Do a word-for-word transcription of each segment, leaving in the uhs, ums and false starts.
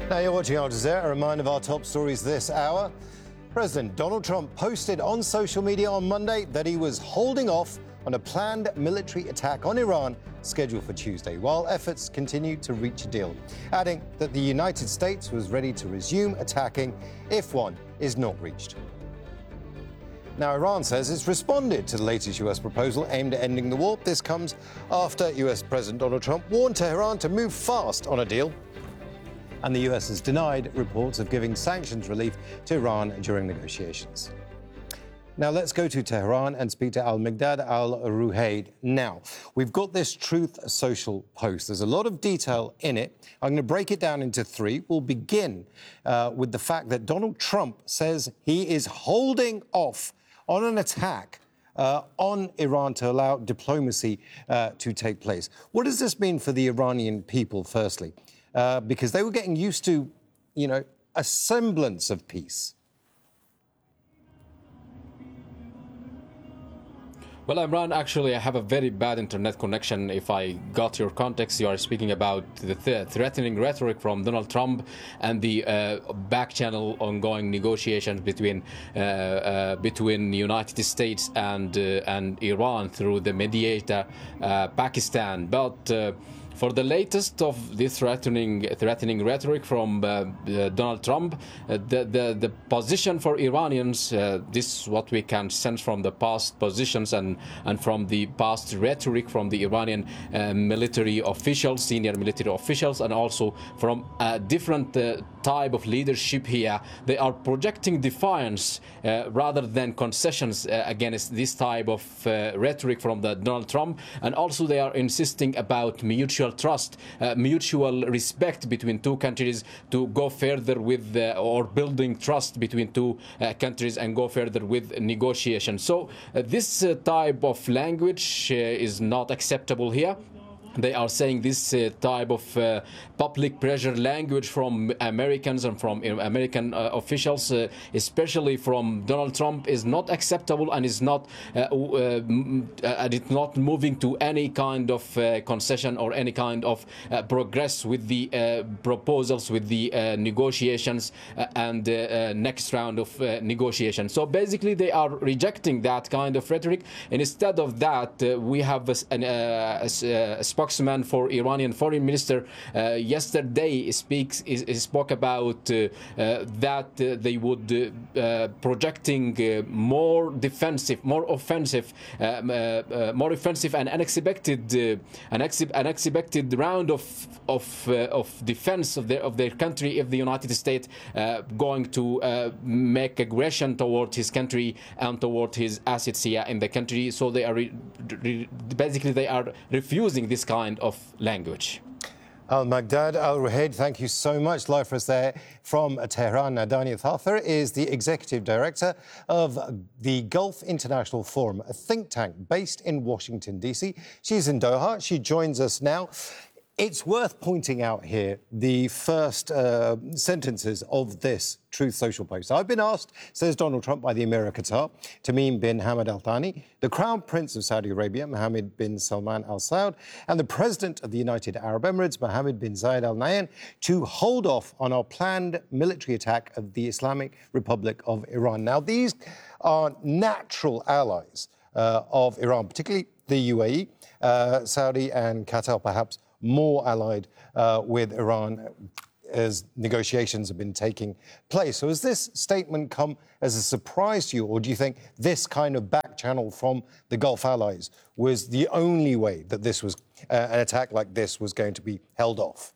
Now you're watching Al Jazeera. A reminder of our top stories this hour. President Donald Trump posted on social media on Monday that he was holding off on a planned military attack on Iran scheduled for Tuesday, while efforts continued to reach a deal, adding that the United States was ready to resume attacking if one is not reached. Now, Iran says it's responded to the latest U S proposal aimed at ending the war. This comes after U S President Donald Trump warned Tehran to move fast on a deal. And the U S has denied reports of giving sanctions relief to Iran during negotiations. Now, let's go to Tehran and speak to Al-Miqdad Al-Ruhaid. Now, we've got this Truth Social post. There's a lot of detail in it. I'm going to break it down into three. We'll begin uh, with the fact that Donald Trump says he is holding off on an attack uh, on Iran to allow diplomacy uh, to take place. What does this mean for the Iranian people, firstly? Uh, because they were getting used to, you know, a semblance of peace. Well, Imran, actually, I have a very bad internet connection. If I got your context, you are speaking about the th- threatening rhetoric from Donald Trump and the uh, back-channel ongoing negotiations between uh, uh, between the United States and uh, and Iran through the mediator uh, Pakistan. But uh, for the latest of this threatening threatening rhetoric from uh, uh, Donald Trump, uh, the, the the position for Iranians, uh, this is what we can sense from the past positions and, and from the past rhetoric from the Iranian uh, military officials, senior military officials, and also from a different uh, type of leadership here. They are projecting defiance uh, rather than concessions uh, against this type of uh, rhetoric from the Donald Trump, and also they are insisting about mutual trust, uh, mutual respect between two countries to go further with uh, or building trust between two uh, countries and go further with negotiations. So uh, this uh, type of language uh, is not acceptable here. They are saying this uh, type of uh, public pressure language from Americans and from uh, American uh, officials, uh, especially from Donald Trump, is not acceptable and is not uh, uh, uh, it's not moving to any kind of uh, concession or any kind of uh, progress with the uh, proposals, with the uh, negotiations uh, and uh, uh, next round of uh, negotiations. So basically, they are rejecting that kind of rhetoric, and instead of that, uh, we have a, a, a, a spokesman for Iranian foreign minister uh, yesterday speaks is, is spoke about uh, uh, that uh, they would uh, uh, projecting uh, more defensive, more offensive, um, uh, uh, more offensive and unexpected, uh, unex- unexpected round of of uh, of defense of their of their country if the United States uh, going to uh, make aggression toward his country and toward his assets here in the country. So they are re- re- basically they are refusing this kind of language. Al-Miqdad Al-Ruhaid, thank you so much. Live for us there from Tehran. Now, Dania Thafer is the Executive Director of the Gulf International Forum, a think tank based in Washington, D C. She's in Doha. She joins us now. It's worth pointing out here the first uh, sentences of this Truth Social post. I've been asked, says Donald Trump, by the Emir of Qatar, Tamim bin Hamad Al Thani, the Crown Prince of Saudi Arabia, Mohammed bin Salman Al Saud, and the President of the United Arab Emirates, Mohammed bin Zayed Al Nahyan, to hold off on our planned military attack of the Islamic Republic of Iran. Now, these are natural allies uh, of Iran, particularly the U A E, uh, Saudi and Qatar, perhaps more allied uh, with Iran as negotiations have been taking place. So has this statement come as a surprise to you, or do you think this kind of back channel from the Gulf allies was the only way that this was, uh, an attack like this was going to be held off?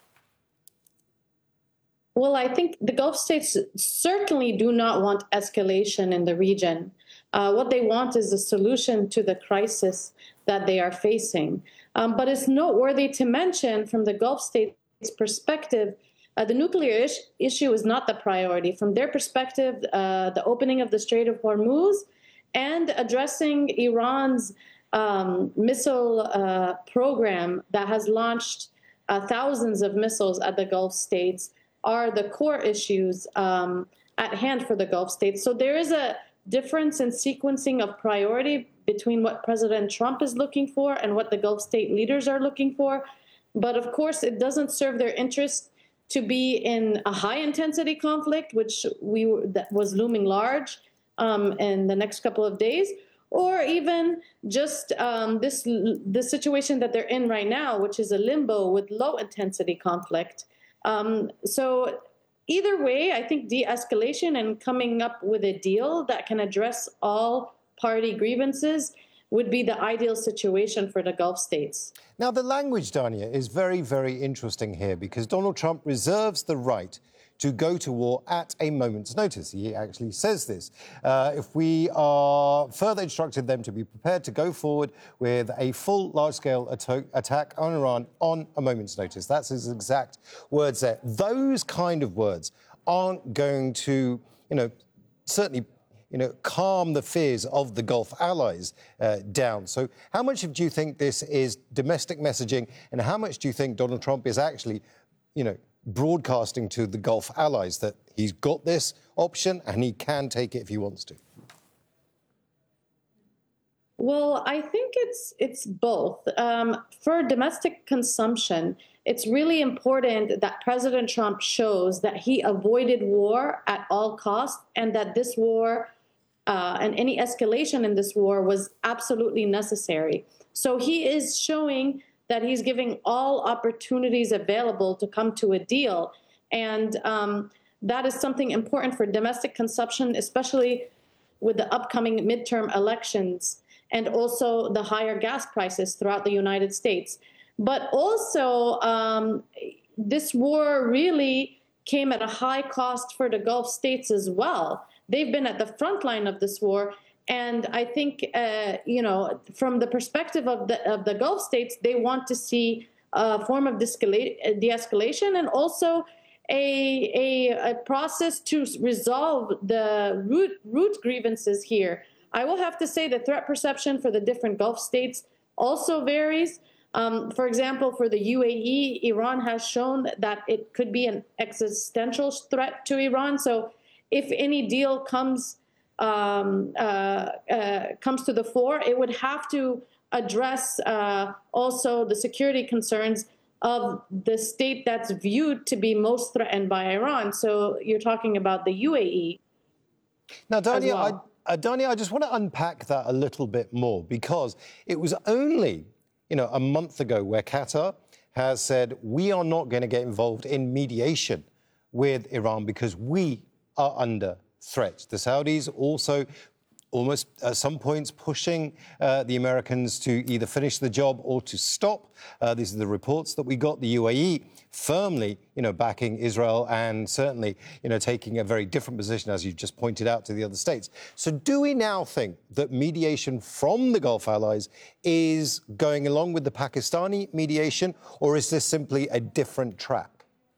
Well, I think the Gulf states certainly do not want escalation in the region. Uh, what they want is a solution to the crisis that they are facing. Um, but it's noteworthy to mention from the Gulf states' perspective, uh, the nuclear ish- issue is not the priority. From their perspective, uh, the opening of the Strait of Hormuz and addressing Iran's um, missile uh, program that has launched uh, thousands of missiles at the Gulf states are the core issues um, at hand for the Gulf states. So there is a difference in sequencing of priority between what President Trump is looking for and what the Gulf state leaders are looking for. But of course, it doesn't serve their interest to be in a high-intensity conflict, which we were, that was looming large um, in the next couple of days, or even just um, this the situation that they're in right now, which is a limbo with low-intensity conflict. Um, so either way, I think de-escalation and coming up with a deal that can address all party grievances would be the ideal situation for the Gulf states. Now, the language, Dania, is very, very interesting here because Donald Trump reserves the right to go to war at a moment's notice. He actually says this. Uh, if we are further instructed them to be prepared to go forward with a full large-scale ato- attack on Iran on a moment's notice. That's his exact words there. Those kind of words aren't going to, you know, certainly you know, calm the fears of the Gulf allies uh, down. So how much do you think this is domestic messaging, and how much do you think Donald Trump is actually, you know, broadcasting to the Gulf allies that he's got this option and he can take it if he wants to? Well, I think it's it's both. Um, for domestic consumption, it's really important that President Trump shows that he avoided war at all costs and that this war uh, and any escalation in this war was absolutely necessary. So he is showing that he's giving all opportunities available to come to a deal. And um, that is something important for domestic consumption, especially with the upcoming midterm elections and also the higher gas prices throughout the United States. But also, um, this war really came at a high cost for the Gulf states as well. They've been at the front line of this war. And I think, uh, you know, from the perspective of the, of the Gulf states, they want to see a form of de-escalation and also a, a, a process to resolve the root, root grievances here. I will have to say the threat perception for the different Gulf states also varies. Um, for example, for the U A E, Iran has shown that it could be an existential threat to Iran. So if any deal comes um, uh, uh, comes to the fore, it would have to address uh, also the security concerns of the state that's viewed to be most threatened by Iran. So you're talking about the U A E. Now, Dania, well. I, uh, Dania, I just want to unpack that a little bit more because it was only, you know, a month ago where Qatar has said we are not going to get involved in mediation with Iran because we are under threat. The Saudis also almost at some points pushing uh, the Americans to either finish the job or to stop. Uh, these are the reports that we got. The U A E firmly, you know, backing Israel and certainly, you know, taking a very different position, as you just pointed out, to the other states. So do we now think that mediation from the Gulf allies is going along with the Pakistani mediation, or is this simply a different track?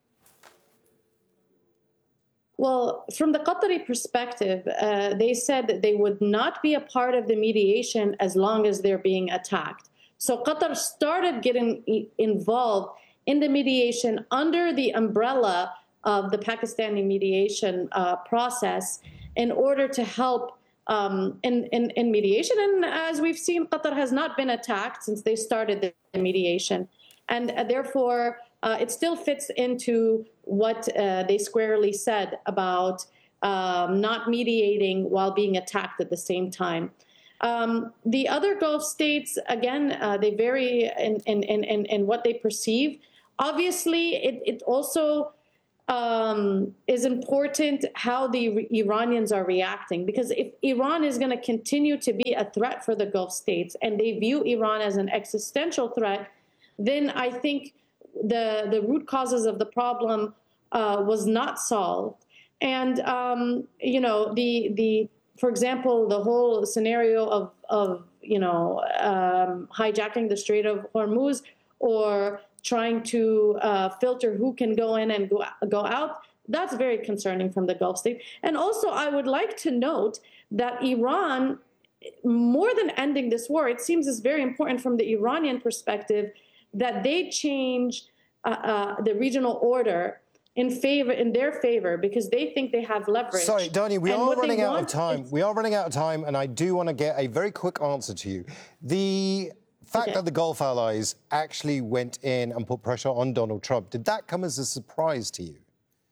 Well, from the Qatari perspective, uh, they said that they would not be a part of the mediation as long as they're being attacked. So Qatar started getting involved in the mediation under the umbrella of the Pakistani mediation uh, process in order to help um, in, in, in mediation. And as we've seen, Qatar has not been attacked since they started the mediation. And uh, therefore, uh, it still fits into what uh, they squarely said about um, not mediating while being attacked at the same time. Um, the other Gulf states, again, uh, they vary in, in, in, in what they perceive. Obviously, it, it also um, is important how the Iranians are reacting, because if Iran is going to continue to be a threat for the Gulf states and they view Iran as an existential threat, then I think the, the root causes of the problem uh, was not solved. And, um, you know, the, the, for example, the whole scenario of, of you know, um, hijacking the Strait of Hormuz or trying to uh, filter who can go in and go, go out, that's very concerning from the Gulf state. And also, I would like to note that Iran, more than ending this war, it seems is very important from the Iranian perspective that they change uh, uh, the regional order in favor, in their favor, because they think they have leverage. Sorry, Dania, we and are running out want, of time. We are running out of time, and I do want to get a very quick answer to you. The fact Okay. that the Gulf allies actually went in and put pressure on Donald Trump, did that come as a surprise to you?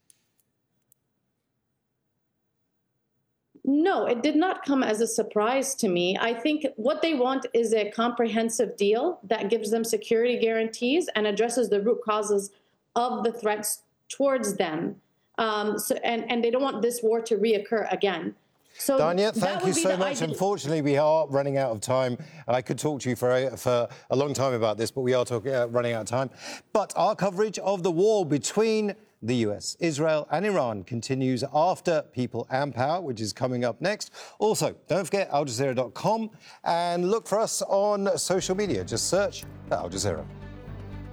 No, it did not come as a surprise to me. I think what they want is a comprehensive deal that gives them security guarantees and addresses the root causes of the threats towards them. Um, so, and, and they don't want this war to reoccur again. So Dania, that thank you would be so the much. ideal- Unfortunately, we are running out of time. I could talk to you for a, for a long time about this, but we are talking, uh, running out of time. But our coverage of the war between the U S, Israel and Iran continues after People and Power, which is coming up next. Also, don't forget Al Jazeera dot com and look for us on social media. Just search for Al Jazeera.